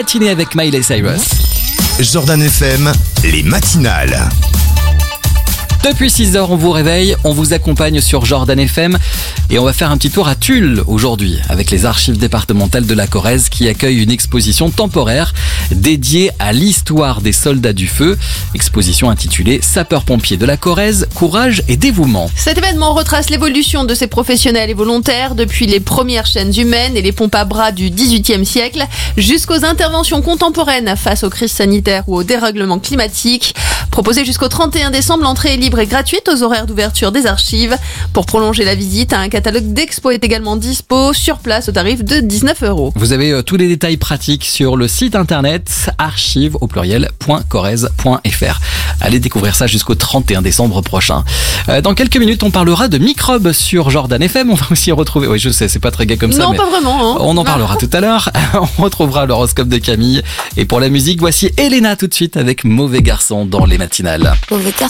matinée avec Miley Cyrus. Jordan FM, les matinales. Depuis 6h, on vous réveille, on vous accompagne sur Jordan FM et on va faire un petit tour à Tulle aujourd'hui avec les archives départementales de la Corrèze qui accueillent une exposition temporaire dédiée à l'histoire des soldats du feu. Exposition intitulée Sapeurs-pompiers de la Corrèze, courage et dévouement. Cet événement retrace l'évolution de ces professionnels et volontaires depuis les premières chaînes humaines et les pompes à bras du XVIIIe siècle jusqu'aux interventions contemporaines face aux crises sanitaires ou au dérèglement climatique. Proposé jusqu'au 31 décembre, l'entrée est libre et gratuite aux horaires d'ouverture des archives. Pour prolonger la visite, un catalogue d'expos est également dispo sur place au tarif de 19 €. Vous avez tous les détails pratiques sur le site internet archives.corrèze.fr. Allez découvrir ça jusqu'au 31 décembre prochain. Dans quelques minutes, on parlera de microbes sur Jordan FM. On va aussi retrouver... Oui, je sais, c'est pas très gai comme ça. Non, mais pas vraiment. on en parlera tout à l'heure. On retrouvera l'horoscope de Camille. Et pour la musique, voici Elena tout de suite avec Mauvais Garçon dans les matinales. Mauvais garçon.